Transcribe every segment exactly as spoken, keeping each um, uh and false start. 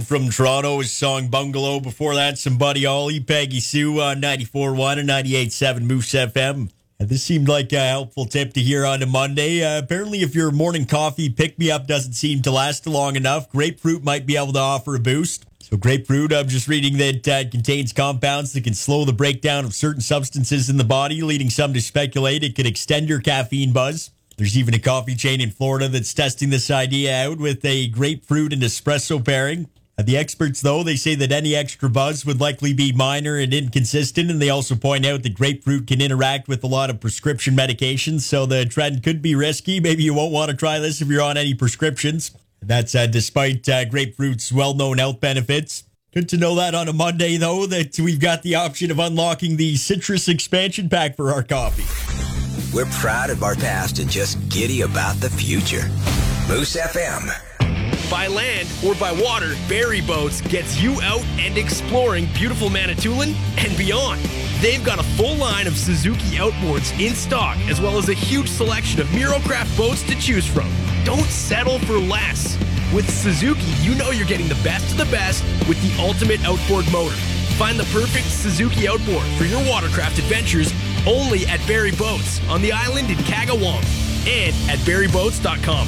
From Toronto, his song Bungalow. Before that, some Buddy Holly, Peggy Sue on ninety-four point one and ninety-eight point seven Moose F M. And this seemed like a helpful tip to hear on a Monday. Uh, apparently, if your morning coffee pick-me-up doesn't seem to last long enough, grapefruit might be able to offer a boost. So grapefruit, I'm just reading that uh, it contains compounds that can slow the breakdown of certain substances in the body, leading some to speculate it could extend your caffeine buzz. There's even a coffee chain in Florida that's testing this idea out with a grapefruit and espresso pairing. The experts, though, they say that any extra buzz would likely be minor and inconsistent, and they also point out that grapefruit can interact with a lot of prescription medications, so the trend could be risky. Maybe you won't want to try this if you're on any prescriptions. That's uh, despite uh, grapefruit's well-known health benefits. Good to know that on a Monday, though, that we've got the option of unlocking the citrus expansion pack for our coffee. We're proud of our past and just giddy about the future. Moose F M. By land or by water, Barry Boats gets you out and exploring beautiful Manitoulin and beyond. They've got a full line of Suzuki outboards in stock, as well as a huge selection of Mirocraft boats to choose from. Don't settle for less. With Suzuki, you know you're getting the best of the best with the ultimate outboard motor. Find the perfect Suzuki outboard for your watercraft adventures only at Barry Boats on the island in Kagawam and at barry boats dot com.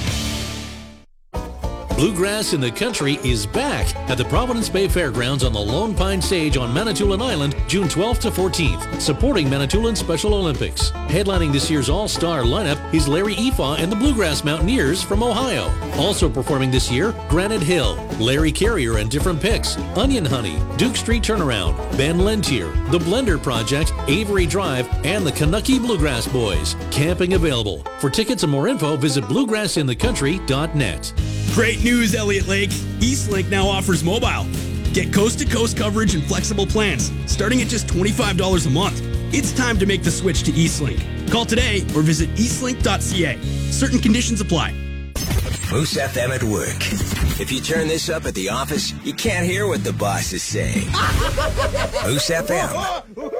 Bluegrass in the Country is back at the Providence Bay Fairgrounds on the Lone Pine Stage on Manitoulin Island, June twelfth to fourteenth, supporting Manitoulin Special Olympics. Headlining this year's all-star lineup is Larry Efa and the Bluegrass Mountaineers from Ohio. Also performing this year, Granite Hill, Larry Carrier and Different Picks, Onion Honey, Duke Street Turnaround, Ben Lentier, The Blender Project, Avery Drive, and the Kanucky Bluegrass Boys. Camping available. For tickets and more info, visit bluegrass in the country dot net. Great news, Elliott Lake. Eastlink now offers mobile. Get coast-to-coast coverage and flexible plans, starting at just twenty-five dollars a month. It's time to make the switch to Eastlink. Call today or visit eastlink dot c a. Certain conditions apply. Moose F M at work. If you turn this up at the office, you can't hear what the boss is saying. Moose F M.